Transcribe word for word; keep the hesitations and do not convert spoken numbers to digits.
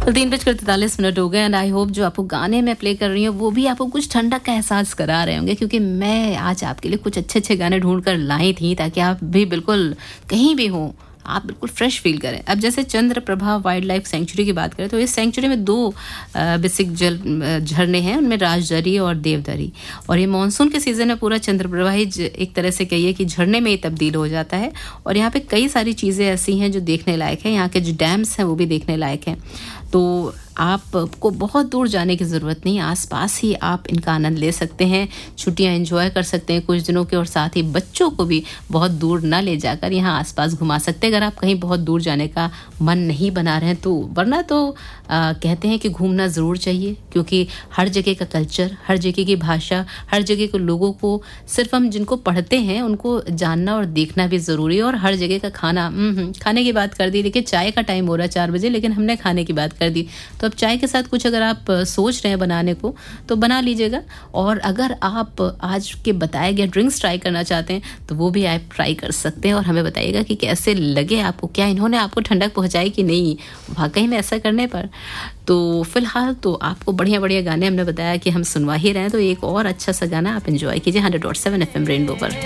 तो तीन बजकर तैंतालीस मिनट हो गए एंड आई होप जो आपको गाने में प्ले कर रही हूँ वो भी आपको कुछ ठंडक का एहसास करा रहे होंगे, क्योंकि मैं आज आपके लिए कुछ अच्छे अच्छे गाने ढूंढ कर लाई थी ताकि आप भी बिल्कुल कहीं भी हों आप बिल्कुल फ्रेश फील करें। अब जैसे चंद्रप्रभा वाइल्ड लाइफ सेंचुरी की बात करें तो इस सेंचुरी में दो बेसिक जल झरने हैं, उनमें राजदरी और देवदरी, और ये मानसून के सीज़न में पूरा चंद्रप्रभा ही एक तरह से कहिए कि झरने में ही तब्दील हो जाता है। और यहाँ पे कई सारी चीज़ें ऐसी हैं जो देखने लायक हैं, यहाँ के जो डैम्स हैं वो भी देखने लायक हैं। तो आपको बहुत दूर जाने की ज़रूरत नहीं, आसपास ही आप इनका आनंद ले सकते हैं, छुट्टियां एंजॉय कर सकते हैं कुछ दिनों के, और साथ ही बच्चों को भी बहुत दूर ना ले जाकर यहाँ आसपास घुमा सकते हैं अगर आप कहीं बहुत दूर जाने का मन नहीं बना रहे हैं तो। वरना तो आ, कहते हैं कि घूमना ज़रूर चाहिए, क्योंकि हर जगह का कल्चर, हर जगह की भाषा, हर जगह के लोगों को सिर्फ हम जिनको पढ़ते हैं उनको जानना और देखना भी ज़रूरी है। और हर जगह का खाना, खाने की बात कर दी, देखिए चाय का टाइम हो रहा है चार बजे, लेकिन हमने खाने की बात कर दी, तो अब चाय के साथ कुछ अगर आप सोच रहे हैं बनाने को तो बना लीजिएगा। और अगर आप आज के बताए गए ड्रिंक्स ट्राई करना चाहते हैं तो वो भी आप ट्राई कर सकते हैं और हमें बताइएगा कि कैसे लगे आपको, क्या इन्होंने आपको ठंडक पहुंचाई कि नहीं वाकई में ऐसा करने पर। तो फिलहाल तो आपको बढ़िया बढ़िया गाने हमने बताया कि हम सुनवा ही रहे हैं, तो एक और अच्छा सा गाना आप एंजॉय कीजिए hundred dot seven F M rainbow पर।